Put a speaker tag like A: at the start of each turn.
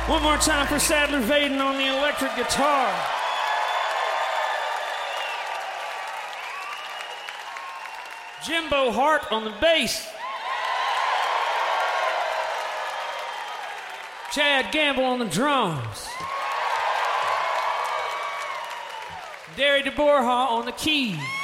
A: One more time for Sadler Vaden on the electric guitar. Jimbo Hart on the bass. Chad Gamble on the drums. Derry DeBorha on the keys.